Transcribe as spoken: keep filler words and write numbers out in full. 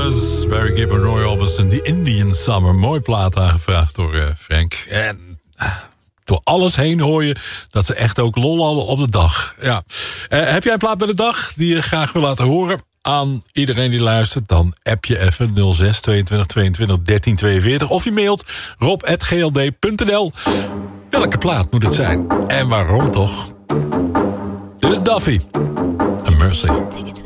Lovers, Barry Gibb en Roy Orbison, The Indian Summer. Mooi plaat aangevraagd door uh, Frank. En uh, door alles heen hoor je dat ze echt ook lol hadden op de dag. Ja. Uh, heb jij een plaat bij de dag die je graag wil laten horen aan iedereen die luistert? Dan app je even nul zes tweeëntwintig tweeëntwintig dertien tweeënveertig of je mailt rob at g l d punt n l. Welke plaat moet het zijn? En waarom toch? Dit is Duffy. A Mercy.